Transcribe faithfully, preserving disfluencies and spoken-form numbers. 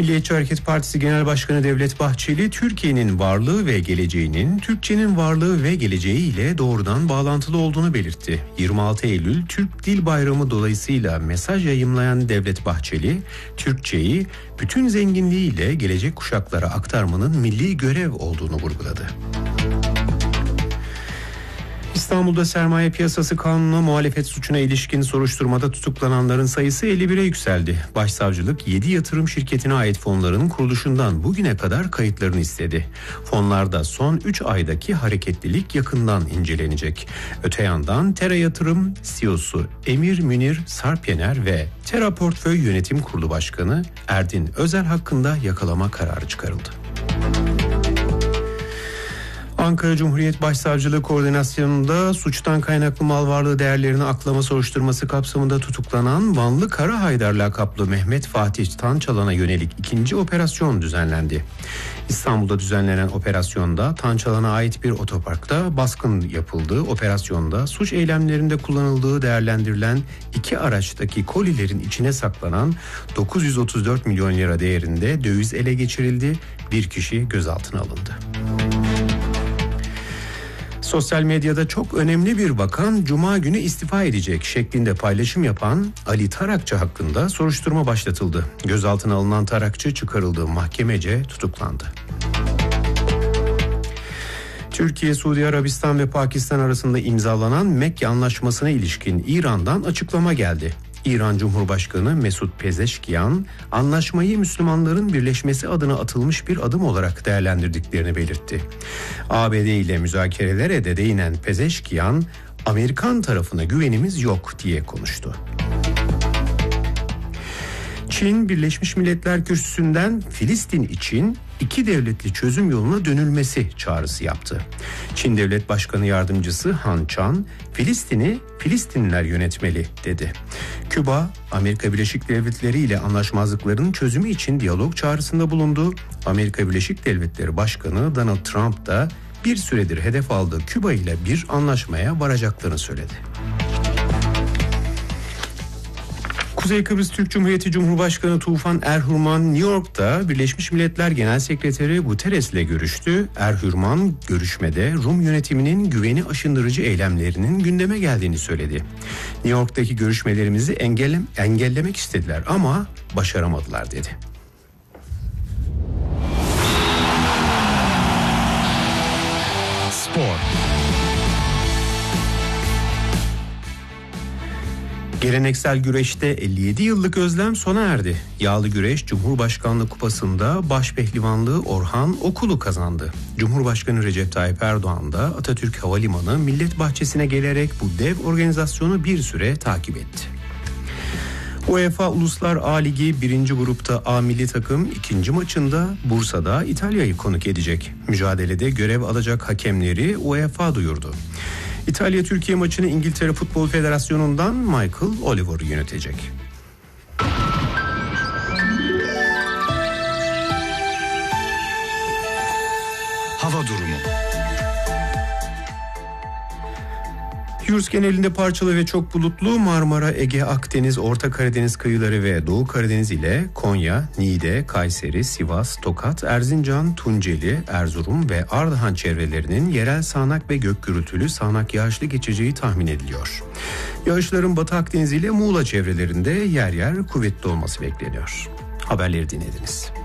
Milliyetçi Hareket Partisi Genel Başkanı Devlet Bahçeli, Türkiye'nin varlığı ve geleceğinin Türkçenin varlığı ve geleceği ile doğrudan bağlantılı olduğunu belirtti. yirmi altı Eylül Türk Dil Bayramı dolayısıyla mesaj yayımlayan Devlet Bahçeli, Türkçeyi bütün zenginliğiyle gelecek kuşaklara aktarmanın milli görev olduğunu vurguladı. İstanbul'da sermaye piyasası kanununa muhalefet suçuna ilişkin soruşturmada tutuklananların sayısı elli bire yükseldi. Başsavcılık yedi yatırım şirketine ait fonların kuruluşundan bugüne kadar kayıtlarını istedi. Fonlarda son üç aydaki hareketlilik yakından incelenecek. Öte yandan Tera Yatırım C E O'su Emir Münir Sarpyener ve Tera Portföy Yönetim Kurulu Başkanı Erdin Özel hakkında yakalama kararı çıkarıldı. Ankara Cumhuriyet Başsavcılığı koordinasyonunda suçtan kaynaklı mal varlığı değerlerini aklama soruşturması kapsamında tutuklanan Vanlı Kara Haydar lakaplı Mehmet Fatih Tançalan'a yönelik ikinci operasyon düzenlendi. İstanbul'da düzenlenen operasyonda Tançalan'a ait bir otoparkta baskın yapıldığı operasyonda suç eylemlerinde kullanıldığı değerlendirilen iki araçtaki kolilerin içine saklanan dokuz yüz otuz dört milyon lira değerinde döviz ele geçirildi. Bir kişi gözaltına alındı. Sosyal medyada çok önemli bir bakan Cuma günü istifa edecek şeklinde paylaşım yapan Ali Tarakçı hakkında soruşturma başlatıldı. Gözaltına alınan Tarakçı çıkarıldığı mahkemece tutuklandı. Türkiye, Suudi Arabistan ve Pakistan arasında imzalanan Mekke Anlaşması'na ilişkin İran'dan açıklama geldi. İran Cumhurbaşkanı Mesut Pezeşkiyan, anlaşmayı Müslümanların birleşmesi adına atılmış bir adım olarak değerlendirdiklerini belirtti. A B D ile müzakerelere de değinen Pezeşkiyan, Amerikan tarafına güvenimiz yok diye konuştu. Çin, Birleşmiş Milletler Kürsüsü'nden Filistin için iki devletli çözüm yoluna dönülmesi çağrısı yaptı. Çin Devlet Başkanı Yardımcısı Han Chan, Filistin'i Filistinliler yönetmeli dedi. Küba, Amerika Birleşik Devletleri ile anlaşmazlıkların çözümü için diyalog çağrısında bulundu. Amerika Birleşik Devletleri Başkanı Donald Trump da bir süredir hedef aldığı Küba ile bir anlaşmaya varacaklarını söyledi. Kuzey Kıbrıs Türk Cumhuriyeti Cumhurbaşkanı Tufan Erhürman New York'ta Birleşmiş Milletler Genel Sekreteri Guterres ile görüştü. Erhürman görüşmede Rum yönetiminin güveni aşındırıcı eylemlerinin gündeme geldiğini söyledi. New York'taki görüşmelerimizi engelle, engellemek istediler ama başaramadılar dedi. Spor. Geleneksel güreşte elli yedi yıllık özlem sona erdi. Yağlı güreş Cumhurbaşkanlığı Kupası'nda başpehlivanlığı Orhan Okulu kazandı. Cumhurbaşkanı Recep Tayyip Erdoğan da Atatürk Havalimanı Millet Bahçesi'ne gelerek bu dev organizasyonu bir süre takip etti. UEFA Uluslar A Ligi birinci grupta A milli takım ikinci maçında Bursa'da İtalya'yı konuk edecek. Mücadelede görev alacak hakemleri UEFA duyurdu. İtalya-Türkiye maçını İngiltere Futbol Federasyonu'ndan Michael Oliver yönetecek. Hava durumu. Yunus genelinde parçalı ve çok bulutlu, Marmara, Ege, Akdeniz, Orta Karadeniz kıyıları ve Doğu Karadeniz ile Konya, Niğde, Kayseri, Sivas, Tokat, Erzincan, Tunceli, Erzurum ve Ardahan çevrelerinin yerel sağanak ve gök gürültülü sağanak yağışlı geçeceği tahmin ediliyor. Yağışların Batı Akdeniz ile Muğla çevrelerinde yer yer kuvvetli olması bekleniyor. Haberleri dinlediniz.